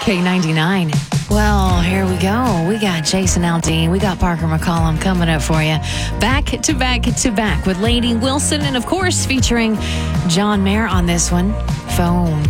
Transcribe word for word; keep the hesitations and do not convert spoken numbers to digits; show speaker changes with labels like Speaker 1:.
Speaker 1: K ninety-nine. Well, here we go. We got Jason Aldean. We got Parker McCollum coming up for you. Back to back to back with Lainey Wilson. And, of course, featuring John Mayer on this one. Phone.